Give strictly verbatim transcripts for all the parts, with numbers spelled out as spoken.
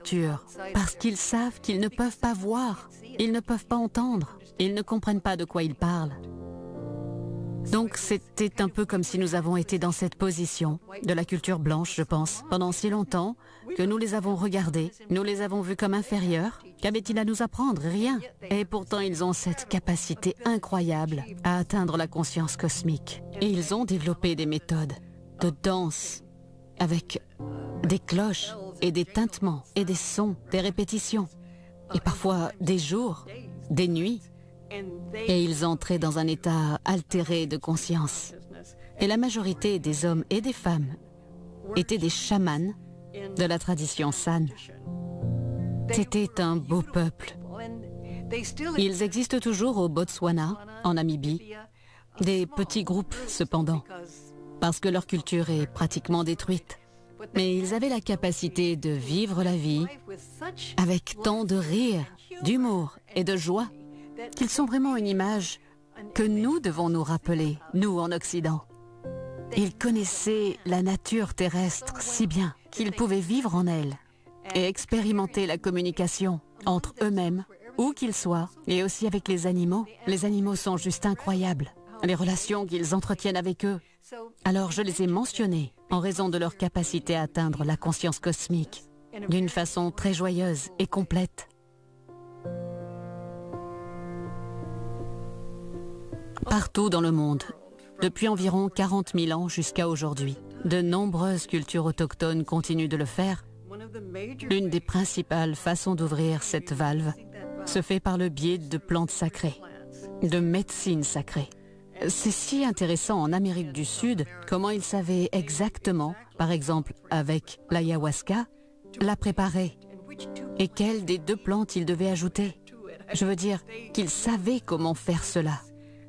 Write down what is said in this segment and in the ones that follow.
culture, parce qu'ils savent qu'ils ne peuvent pas voir, ils ne peuvent pas entendre, ils ne comprennent pas de quoi ils parlent. Donc c'était un peu comme si nous avons été dans cette position de la culture blanche, je pense, pendant si longtemps que nous les avons regardés, nous les avons vus comme inférieurs. Qu'avaient-ils à nous apprendre? Rien. Et pourtant ils ont cette capacité incroyable à atteindre la conscience cosmique. Et ils ont développé des méthodes de danse avec des cloches et des tintements et des sons, des répétitions. Et parfois des jours, des nuits. Et ils entraient dans un état altéré de conscience. Et la majorité des hommes et des femmes étaient des chamans de la tradition San. C'était un beau peuple. Ils existent toujours au Botswana, en Namibie, des petits groupes cependant, parce que leur culture est pratiquement détruite. Mais ils avaient la capacité de vivre la vie avec tant de rire, d'humour et de joie, qu'ils sont vraiment une image que nous devons nous rappeler, nous en Occident. Ils connaissaient la nature terrestre si bien qu'ils pouvaient vivre en elle et expérimenter la communication entre eux-mêmes, où qu'ils soient, et aussi avec les animaux. Les animaux sont juste incroyables, les relations qu'ils entretiennent avec eux. Alors je les ai mentionnés en raison de leur capacité à atteindre la conscience cosmique d'une façon très joyeuse et complète. Partout dans le monde, depuis environ quarante mille ans jusqu'à aujourd'hui, de nombreuses cultures autochtones continuent de le faire. L'une des principales façons d'ouvrir cette valve se fait par le biais de plantes sacrées, de médecine sacrée. C'est si intéressant en Amérique du Sud comment ils savaient exactement, par exemple avec l'ayahuasca, la préparer et quelle des deux plantes ils devaient ajouter. Je veux dire qu'ils savaient comment faire cela.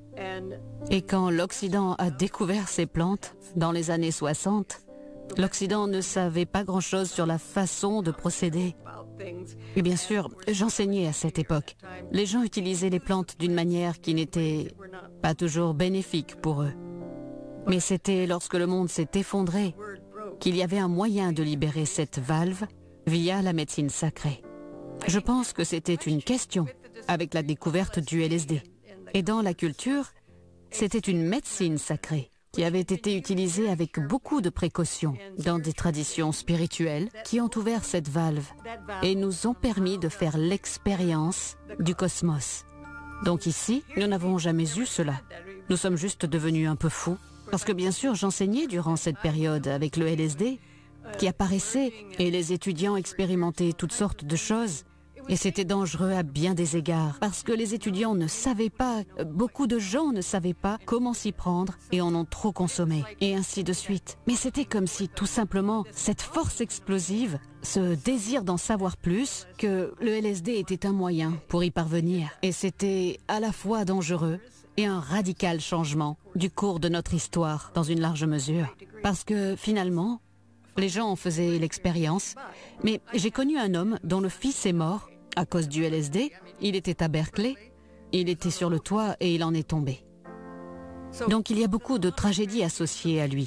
Et quand l'Occident a découvert ces plantes, dans les années soixante, l'Occident ne savait pas grand-chose sur la façon de procéder. Et bien sûr, j'enseignais à cette époque. Les gens utilisaient les plantes d'une manière qui n'était pas toujours bénéfique pour eux. Mais c'était lorsque le monde s'est effondré qu'il y avait un moyen de libérer cette valve via la médecine sacrée. Je pense que c'était une question avec la découverte du L S D. Et dans la culture, c'était une médecine sacrée qui avait été utilisée avec beaucoup de précautions dans des traditions spirituelles qui ont ouvert cette valve et nous ont permis de faire l'expérience du cosmos. Donc ici, nous n'avons jamais eu cela. Nous sommes juste devenus un peu fous. Parce que bien sûr, j'enseignais durant cette période avec le L S D qui apparaissait et les étudiants expérimentaient toutes sortes de choses. Et c'était dangereux à bien des égards, parce que les étudiants ne savaient pas, beaucoup de gens ne savaient pas comment s'y prendre et en ont trop consommé, et ainsi de suite. Mais c'était comme si tout simplement, cette force explosive, ce désir d'en savoir plus, que le L S D était un moyen pour y parvenir. Et c'était à la fois dangereux et un radical changement du cours de notre histoire, dans une large mesure. Parce que finalement, les gens en faisaient l'expérience, mais j'ai connu un homme dont le fils est mort à cause du L S D. Il était à Berkeley, il était sur le toit et il en est tombé. Donc il y a beaucoup de tragédies associées à lui.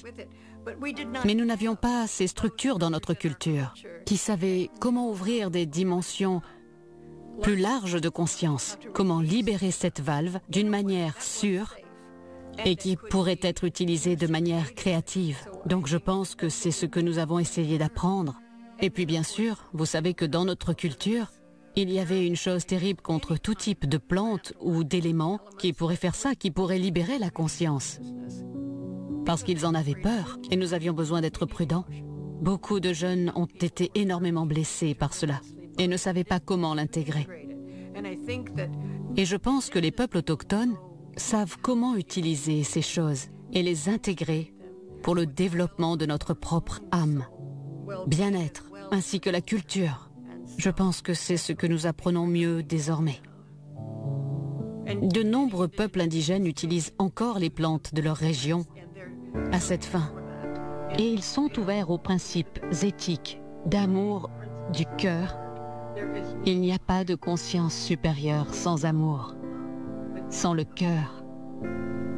Mais nous n'avions pas ces structures dans notre culture qui savaient comment ouvrir des dimensions plus larges de conscience, comment libérer cette valve d'une manière sûre et qui pourrait être utilisée de manière créative. Donc je pense que c'est ce que nous avons essayé d'apprendre. Et puis bien sûr, vous savez que dans notre culture, il y avait une chose terrible contre tout type de plantes ou d'éléments qui pourraient faire ça, qui pourraient libérer la conscience. Parce qu'ils en avaient peur et nous avions besoin d'être prudents. Beaucoup de jeunes ont été énormément blessés par cela et ne savaient pas comment l'intégrer. Et je pense que les peuples autochtones savent comment utiliser ces choses et les intégrer pour le développement de notre propre âme, bien-être, ainsi que la culture. Je pense que c'est ce que nous apprenons mieux désormais. De nombreux peuples indigènes utilisent encore les plantes de leur région à cette fin. Et ils sont ouverts aux principes éthiques d'amour du cœur. Il n'y a pas de conscience supérieure sans amour, sans le cœur.